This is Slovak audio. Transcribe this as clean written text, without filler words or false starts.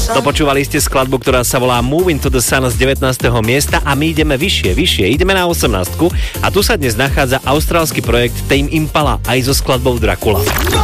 Dopočúvali ste skladbu, ktorá sa volá Move Into the Sun z 19. miesta a my ideme vyššie. Ideme na 18. A tu sa dnes nachádza austrálsky projekt Tame Impala aj so skladbou Dracula.